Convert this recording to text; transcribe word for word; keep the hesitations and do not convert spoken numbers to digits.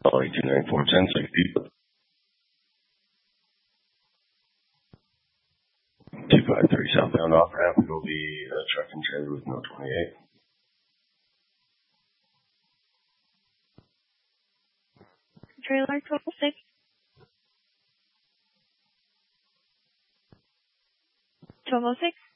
Call eight two nine four ten sixty. two five three southbound off ramp will be a truck and trailer with no twenty-eight. Trailer twelve six. twelve oh six.